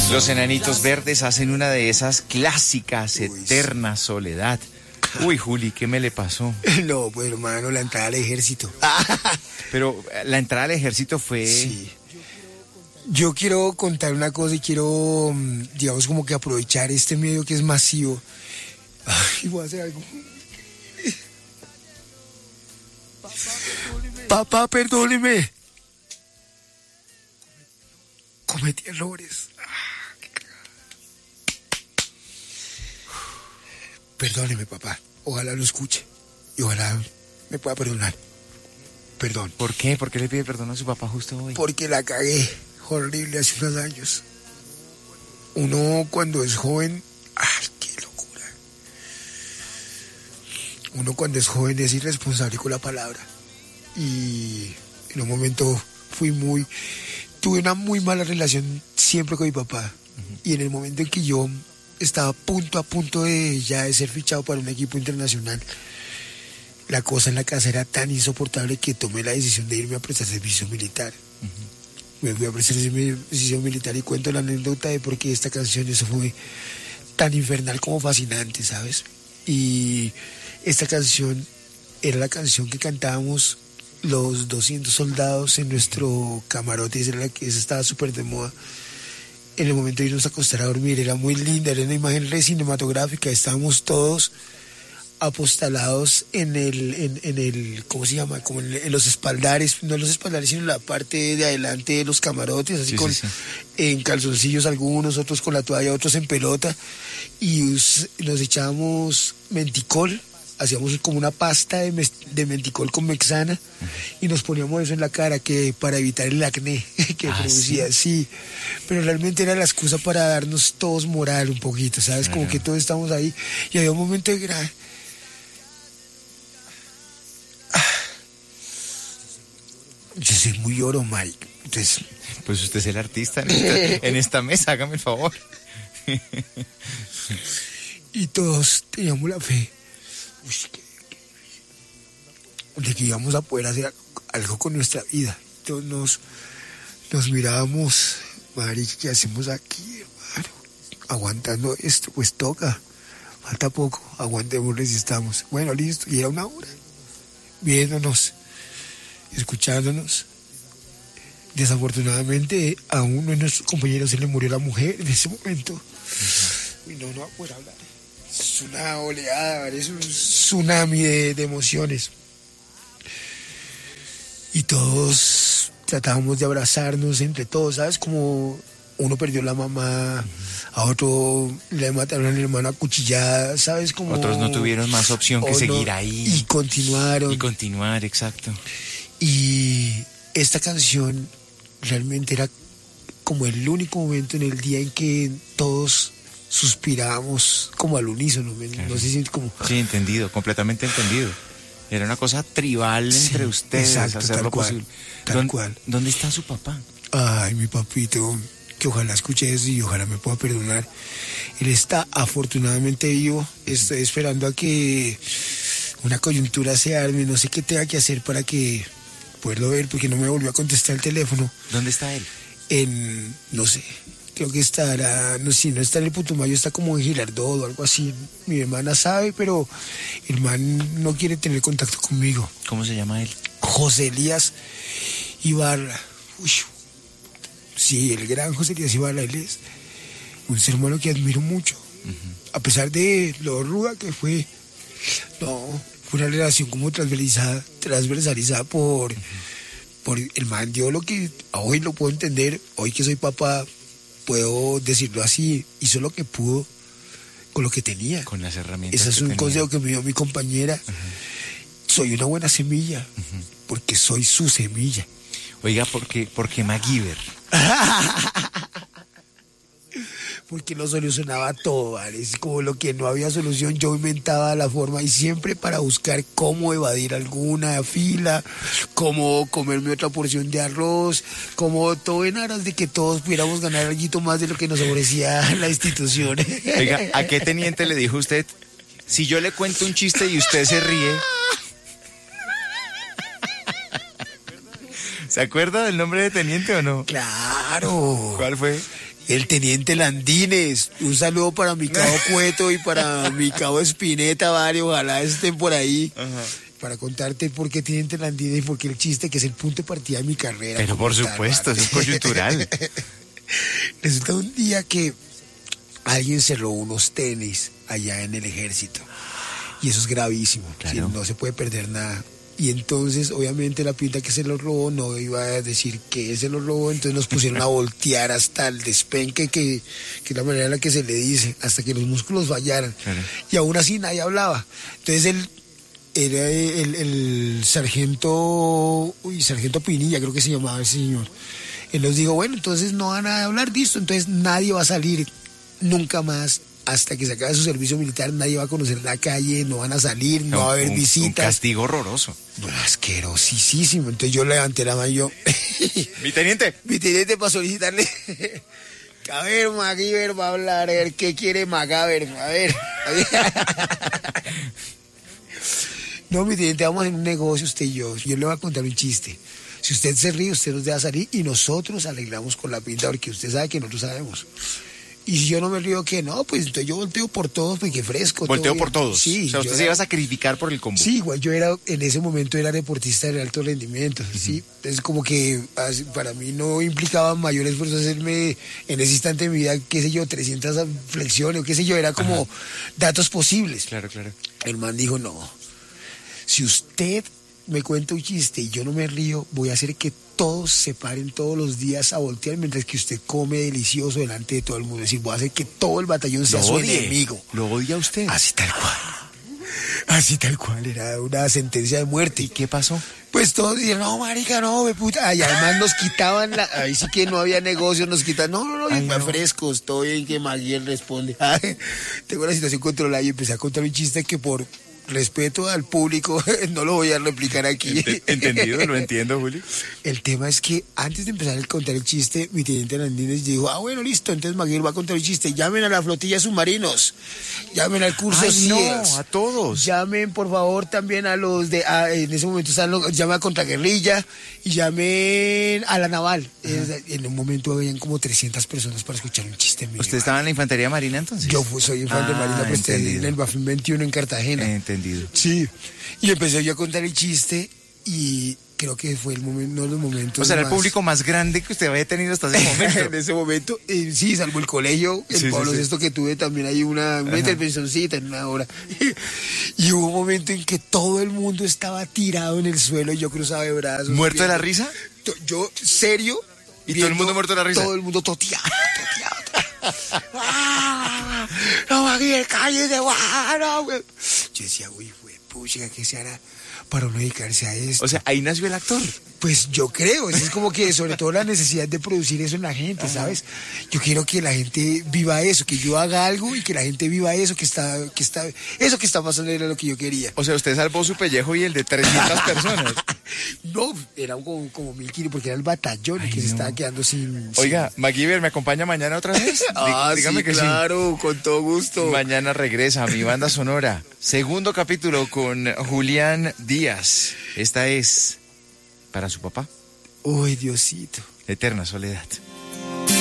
Los Enanitos Verdes hacen una de esas clásicas, Eterna Soledad. Uy, Juli, ¿qué me le pasó? No, pues hermano, la entrada al ejército. Pero la entrada al ejército fue... Sí. Yo quiero contar una cosa y quiero, digamos, como que aprovechar este medio que es masivo. Ay, voy a hacer algo. Papá, perdóneme. Cometí errores. Perdóneme, papá. Ojalá lo escuche. Y ojalá me pueda perdonar. Perdón. ¿Por qué? ¿Por qué le pide perdón a su papá justo hoy? Porque la cagué. Horrible hace unos años. Uno cuando es joven... ¡Ay, qué locura! Uno cuando es joven es irresponsable con la palabra. Y en un momento tuve una muy mala relación siempre con mi papá. Y en el momento en que yo estaba a punto de ser fichado para un equipo internacional, la cosa en la casa era tan insoportable que tomé la decisión de irme a prestar servicio militar. Me fui a prestar servicio militar y cuento la anécdota de por qué esta canción, eso fue tan infernal como fascinante, ¿sabes? Y esta canción era la canción que cantábamos los 200 soldados en nuestro camarote, esa estaba súper de moda. En el momento de irnos a acostar a dormir, era muy linda, era una imagen re cinematográfica, estábamos todos apostalados en el ¿cómo se llama? Como en los espaldares, no en los espaldares, sino en la parte de adelante de los camarotes, así en calzoncillos algunos, otros con la toalla, otros en pelota, y nos echábamos menticol, hacíamos como una pasta de menticol con mexana, y nos poníamos eso en la cara que para evitar el acné que producía, sí, pero realmente era la excusa para darnos todos moral un poquito, ¿sabes? Como que todos estamos ahí, y había un momento de yo soy muy oro, Mike. Entonces, pues usted es el artista en esta mesa, hágame el favor. Y todos teníamos la fe de que íbamos a poder hacer algo con nuestra vida. Entonces nos mirábamos, marica, ¿qué hacemos aquí, hermano? Aguantando esto, pues toca. Falta poco, aguantemos, resistamos. Bueno, listo, y era una hora. Viéndonos, escuchándonos. Desafortunadamente a uno de nuestros compañeros se le murió la mujer en ese momento. Y no va a poder hablar. Es una oleada, es un tsunami de emociones. Y todos tratábamos de abrazarnos entre todos, ¿sabes? Como uno perdió la mamá, a otro le mataron a la hermana cuchillada, ¿sabes? Como otros no tuvieron más opción que seguir ahí. Y continuaron. Y continuar, exacto. Y esta canción realmente era como el único momento en el día en que todos suspirábamos como al unísono, claro. No sé si como... Sí, entendido, completamente entendido. Era una cosa tribal entre ustedes, exacto, hacerlo posible. Tal cual. ¿Dónde está su papá? Ay, mi papito, que ojalá escuche eso y ojalá me pueda perdonar. Él está afortunadamente vivo. Estoy esperando a que una coyuntura se arme, no sé qué tenga que hacer para que poderlo ver, porque no me volvió a contestar el teléfono. ¿Dónde está él? No sé, creo que estará, no sé, si no está en el Putumayo, está como en Girardot o algo así. Mi hermana sabe, pero el man no quiere tener contacto conmigo. ¿Cómo se llama él? José Elías Ibarra. Uy, sí, el gran José Elías Ibarra, él es un ser humano que admiro mucho. A pesar de lo ruda que fue, no, fue una relación como transversalizada por el man. Yo lo que hoy lo puedo entender, hoy que soy papá, puedo decirlo así, hizo lo que pudo con lo que tenía. Con las herramientas. Ese es un consejo que me dio mi compañera. Soy una buena semilla, porque soy su semilla. Oiga, ¿por qué MacGyver? Porque lo solucionaba todo, ¿vale? Es como lo que no había solución, yo inventaba la forma, y siempre para buscar cómo evadir alguna fila, cómo comerme otra porción de arroz, como todo en aras de que todos pudiéramos ganar algo más de lo que nos ofrecía la institución. Oiga, ¿a qué teniente le dijo usted? Si yo le cuento un chiste y usted se ríe... ¿Se acuerda del nombre de teniente o no? Claro. ¿Cuál fue? El teniente Landines. Un saludo para mi cabo Cueto y para mi cabo Espineta, varios. Ojalá estén por ahí. Ajá. Para contarte por qué teniente Landines y por qué el chiste, que es el punto de partida de mi carrera. Pero por supuesto, eso es coyuntural. Resulta un día que alguien se robó unos tenis allá en el ejército. Y eso es gravísimo. Claro. ¿Sí? No se puede perder nada. Y entonces, obviamente, la pinta que se lo robó no iba a decir que él se lo robó, entonces nos pusieron a voltear hasta el despenque, que es la manera en la que se le dice, hasta que los músculos fallaran. Claro. Y aún así nadie hablaba. Entonces el sargento Pinilla, creo que se llamaba ese señor. Él nos dijo, bueno, entonces no van a hablar de esto, entonces nadie va a salir nunca más. Hasta que se acabe su servicio militar, nadie va a conocer la calle, no van a salir, no va a haber visitas. Un castigo horroroso. No, asquerosísimo. Entonces yo levanté la mano y yo... Mi teniente para solicitarle... A ver, MacGyver va a hablar, a ver, ¿qué quiere MacGyver? A ver. No, mi teniente, vamos a hacer un negocio usted y yo. Yo le voy a contar un chiste. Si usted se ríe, usted nos deja salir y nosotros alegramos con la pinta, porque usted sabe que nosotros sabemos. Y si yo no me río, ¿qué? No, pues entonces yo volteo por todos, porque fresco. ¿Volteo por todos? Sí. O sea, usted se iba a sacrificar por el combo. Sí, igual yo en ese momento era deportista de alto rendimiento, ¿sí? Entonces como que para mí no implicaba mayor esfuerzo hacerme en ese instante de mi vida, qué sé yo, 300 flexiones o qué sé yo, era como datos posibles. Claro, claro. El man dijo, no, si usted me cuenta un chiste y yo no me río, voy a hacer que todos se paren todos los días a voltear mientras que usted come delicioso delante de todo el mundo. Es decir, voy a hacer que todo el batallón sea su enemigo. ¿Lo odia usted? Así tal cual. Así tal cual, era una sentencia de muerte. ¿Y qué pasó? Pues todos dijeron, no, marica, no, me puta. Y además nos quitaban, ahí sí que no había negocio, nos quitan, no, frescos, todo bien que MacGyver responde. Tengo la situación controlada y empecé a contar un chiste que por respeto al público no lo voy a replicar aquí. ¿Entendido? ¿Lo entiendo, Julio? El tema es que antes de empezar a contar el chiste, mi teniente Landines dijo, bueno, listo, entonces MacGyver va a contar el chiste. Llamen a la flotilla submarinos, llamen al curso CIES. No, a todos. Llamen, por favor, también a los de, en ese momento llamen a Contraguerrilla y llamen a la naval. En un momento habían como 300 personas para escuchar un chiste mío. ¿Usted estaba en la infantería marina entonces? Yo soy infante marina, pues en el Bafim 21 en Cartagena. Entendido. Sí, y empecé yo a contar el chiste y creo que fue uno de los momentos. O sea, era el público más grande que usted había tenido hasta ese momento. En ese momento, sí, salvo el colegio, el Pablo VI que tuve, también hay una intervencióncita en una hora. Y hubo un momento en que todo el mundo estaba tirado en el suelo y yo cruzaba de brazos. ¿Muerto de la risa? Yo, serio. ¿Y todo el mundo muerto de la risa? Todo el mundo toteado. No, MacGyver, cállese, no, güey. Yo decía, uy, pucha, ¿qué se hará para uno dedicarse a esto? O sea, ahí nació el actor. Pues yo creo, es como que sobre todo la necesidad de producir eso en la gente, ¿sabes? Yo quiero que la gente viva eso, que yo haga algo y que la gente viva eso eso que está pasando era lo que yo quería. O sea, usted salvó su pellejo y el de 300 personas. No, era como 1000 porque era el batallón que se estaba quedando sin... Oiga, MacGyver, ¿me acompaña mañana otra vez? Dígame sí, que claro, sí. Con todo gusto. Mañana regresa a Mi Banda Sonora. Segundo capítulo con Julián Díaz. Esta es... para su papá. Uy, Diosito. Eterna soledad.